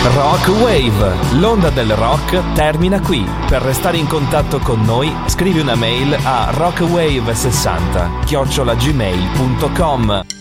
Rock Wave, l'onda del rock termina qui. Per restare in contatto con noi, scrivi una mail a rockwave60@gmail.com.